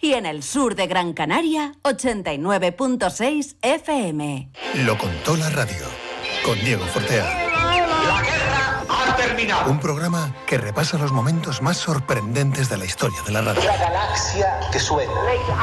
y en el sur de Gran Canaria, 89.6 FM. Lo contó la radio, con Diego Fortea. La guerra ha terminado. Un programa que repasa los momentos más sorprendentes de la historia de la radio. La galaxia que suena.